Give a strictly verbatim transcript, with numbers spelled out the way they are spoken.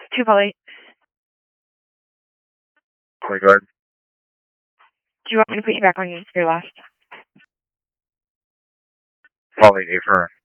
Two Polly. Point guard. Do you want me to put you back on your last? Polly, affirm.